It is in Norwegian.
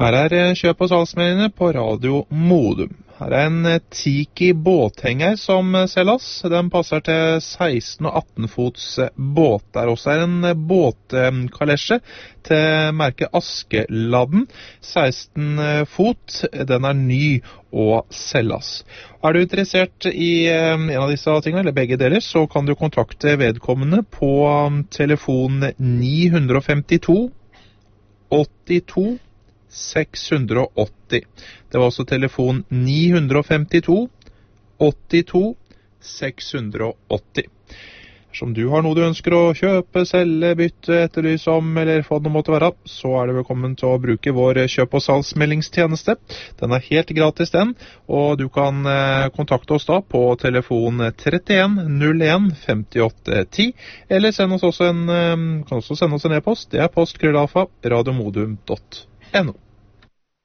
Her kjøp- og salgsmeldingene på Radio Modum. Her en Tiki båthenger som selges. Den passer til 16 og 18 fots båt. Der også en båtkalesje til merket Askeladden. 16 fot. Den ny og selges. Er du interessert i en av disse tingene, eller begge deler, så kan du kontakte vedkommende på telefon 952 82 680. Det var også telefon 952 82 680. Som du har noe du ønsker å kjøpe, selge, bytte, etterlyse om, eller få det måtte være, så er du velkommen til å bruke vår kjøp- og salgsmeldingstjeneste. Den er helt gratis den, og du kan kontakte oss da på telefon 31 01 58 10, eller kan også sende oss en e-post. Det er post@radiomodum.no.